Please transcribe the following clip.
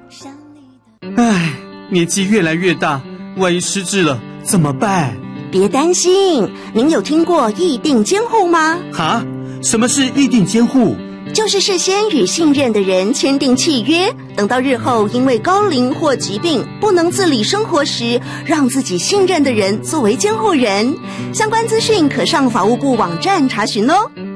唉，年纪越来越大，万一失智了怎么办？ 别担心，您有听过议定监护吗？ 哈？什么是议定监护？ 就是事先与信任的人签订契约，等到日后因为高龄或疾病不能自理生活时，让自己信任的人作为监护人。相关资讯可上法务部网站查询哦。